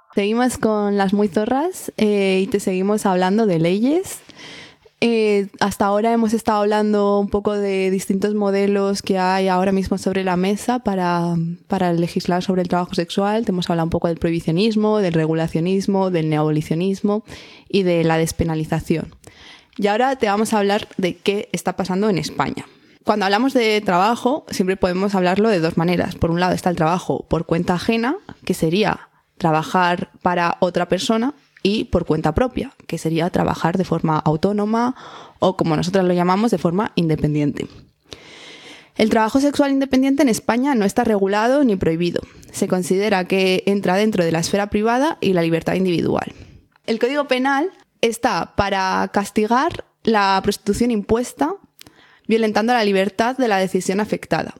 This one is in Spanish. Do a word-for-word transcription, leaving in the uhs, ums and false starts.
Seguimos con las muy zorras eh, y te seguimos hablando de leyes. Eh, hasta ahora hemos estado hablando un poco de distintos modelos que hay ahora mismo sobre la mesa para, para legislar sobre el trabajo sexual. Te hemos hablado un poco del prohibicionismo, del regulacionismo, del neoabolicionismo y de la despenalización. Y ahora te vamos a hablar de qué está pasando en España. Cuando hablamos de trabajo, siempre podemos hablarlo de dos maneras. Por un lado está el trabajo por cuenta ajena, que sería trabajar para otra persona, y por cuenta propia, que sería trabajar de forma autónoma o, como nosotras lo llamamos, de forma independiente. El trabajo sexual independiente en España no está regulado ni prohibido. Se considera que entra dentro de la esfera privada y la libertad individual. El Código Penal está para castigar la prostitución impuesta, violentando la libertad de la decisión afectada.